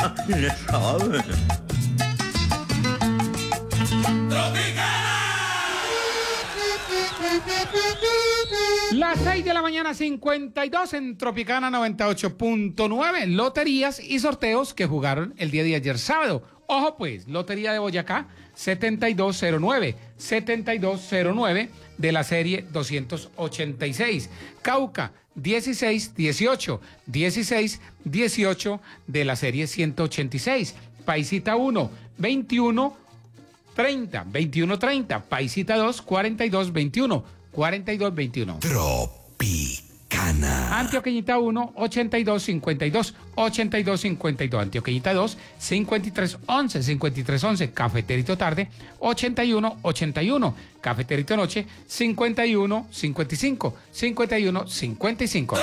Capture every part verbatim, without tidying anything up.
¿Sabe? Las seis de la mañana, cincuenta y dos en Tropicana noventa y ocho punto nueve. Loterías y sorteos que jugaron el día de ayer sábado. Ojo pues, Lotería de Boyacá, setenta y dos cero nueve, setenta y dos cero nueve de la serie doscientos ochenta y seis. Cauca, dieciséis dieciocho, dieciséis dieciocho de la serie ciento ochenta y seis. Paisita uno, veintiuno treinta, veintiuno treinta. Paisita dos, cuarenta y dos veintiuno, cuarenta y dos veintiuno. Tropicana. Antioqueñita uno, ochenta y dos cincuenta y dos, ochenta y dos cincuenta y dos. Antioqueñita dos, cincuenta y tres once, cincuenta y tres once. Cafeterito tarde, ochenta y uno ochenta y uno. Cafeterito noche, cincuenta y uno cincuenta y cinco, cincuenta y uno cincuenta y cinco.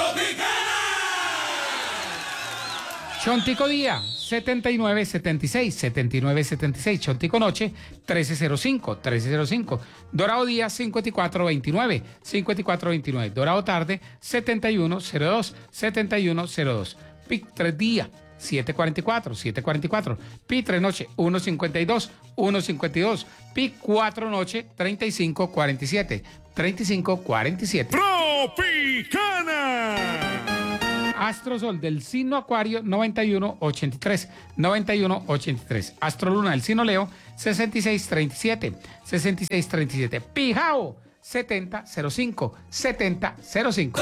Chontico Día, setenta y nueve setenta y seis, setenta y nueve setenta y seis. Chontico Noche, trece cero cinco, trece cero cinco. Dorado Día, cincuenta y cuatro veintinueve, cincuenta y cuatro veintinueve. Dorado Tarde, setenta y uno cero dos, setenta y uno cero dos. Pic tres Día, siete cuarenta y cuatro, siete cuarenta y cuatro. Pic tres Noche, uno cincuenta y dos, uno cincuenta y dos. Pic cuatro Noche, treinta y cinco cuarenta y siete, treinta y cinco cuarenta y siete. Tropicana. Astrosol del signo Acuario, noventa y uno ochenta y tres, noventa y uno ochenta y tres. Astroluna del signo Leo, sesenta y seis treinta y siete, sesenta y seis treinta y siete. Pijao, setenta cero cinco, setenta cero cinco.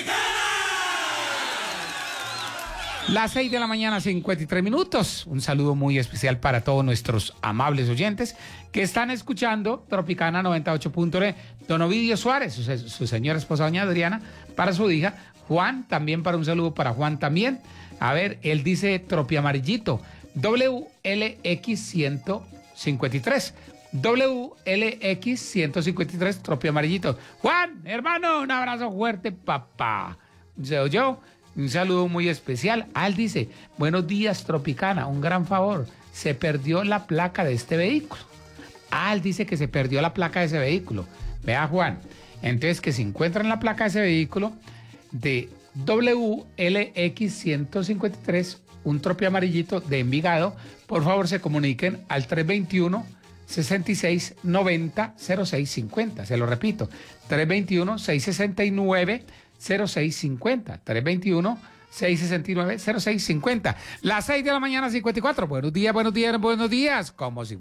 Las seis de la mañana, cincuenta y tres minutos. Un saludo muy especial para todos nuestros amables oyentes que están escuchando Tropicana noventa y ocho punto nueve. Don Ovidio Suárez, su, su señora esposa doña Adriana, para su hija Juan, también para un saludo para Juan también. A ver, él dice Tropi Amarillito, W L X ciento cincuenta y tres. W L X ciento cincuenta y tres, Tropi Amarillito. Juan, hermano, un abrazo fuerte, papá. ¿Se oyó? Un saludo muy especial. Ah, él dice, buenos días, Tropicana, un gran favor. Se perdió la placa de este vehículo. Ah, él dice que se perdió la placa de ese vehículo. Vea, Juan, entonces que si encuentran la placa de ese vehículo de W L X ciento cincuenta y tres, un Tropi Amarillito de Envigado, por favor se comuniquen al tres veintiuno, sesenta y seis noventa, cero seis cincuenta. Se lo repito, tres veintiuno, seiscientos sesenta y nueve, cero seis cincuenta, tres veintiuno, seiscientos sesenta y nueve, cero seis cincuenta. Las seis de la mañana, cincuenta y cuatro. Buenos días, buenos días, buenos días. Como si